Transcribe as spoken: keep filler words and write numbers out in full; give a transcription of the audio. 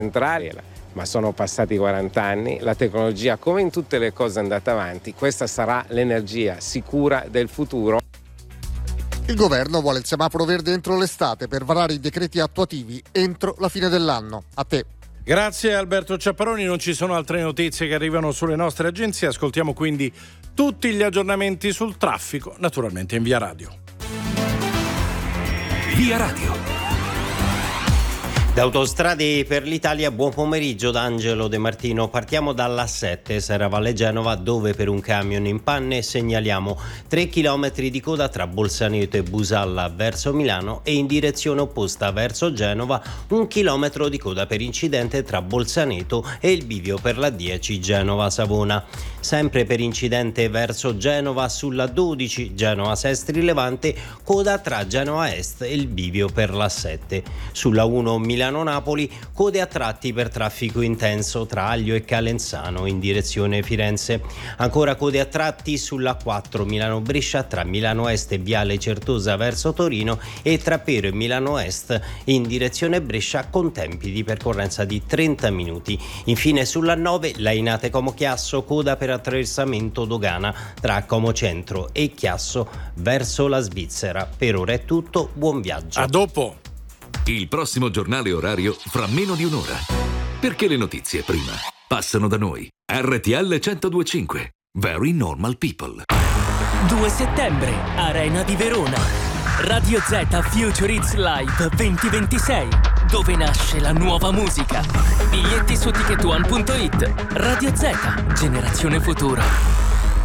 centrali, ma sono passati quaranta anni, la tecnologia come in tutte le cose è andata avanti, questa sarà l'energia sicura del futuro. Il governo vuole il semaforo verde entro l'estate per varare i decreti attuativi entro la fine dell'anno. A te. Grazie Alberto Ciapparoni, non ci sono altre notizie che arrivano sulle nostre agenzie, ascoltiamo quindi tutti gli aggiornamenti sul traffico, naturalmente in Via Radio. Via Radio. Da Autostrade per l'Italia, buon pomeriggio da Angelo De Martino. Partiamo dall'A sette Serravalle Genova, dove per un camion in panne segnaliamo tre chilometri di coda tra Bolzaneto e Busalla verso Milano e in direzione opposta verso Genova un chilometro di coda per incidente tra Bolzaneto e il bivio per la dieci Genova-Savona. Sempre per incidente verso Genova sulla dodici Genova-Sestri Levante, coda tra Genova Est e il bivio per l'A sette. Sulla uno Milano-Napoli, code a tratti per traffico intenso tra Aglio e Calenzano in direzione Firenze. Ancora code a tratti sulla quattro Milano-Brescia tra Milano Est e Viale Certosa verso Torino e tra Pero e Milano Est in direzione Brescia con tempi di percorrenza di trenta minuti. Infine sulla nove Lainate Como Chiasso, coda per attraversamento dogana tra Como Centro e Chiasso verso la Svizzera. Per ora è tutto, buon viaggio. A dopo. Il prossimo giornale orario fra meno di un'ora. Perché le notizie prima passano da noi. R T L centodue e cinque. Very Normal People. due settembre, Arena di Verona. Radio Z Future Hits Live duemilaventisei, dove nasce la nuova musica. Biglietti su ticket one punto it. Radio Z, generazione futuro.